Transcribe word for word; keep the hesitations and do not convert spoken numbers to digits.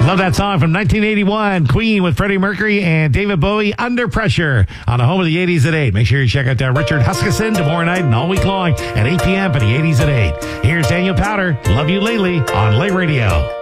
Love that song from nineteen eighty-one. Queen with Freddie Mercury and David Bowie, Under Pressure, on the home of the eighties at eight. Make sure you check out that Richard Huskisson tomorrow night and all week long at eight p.m. for the eighties at eight. Here's Daniel Powder, Love You Lately, on Lay Radio.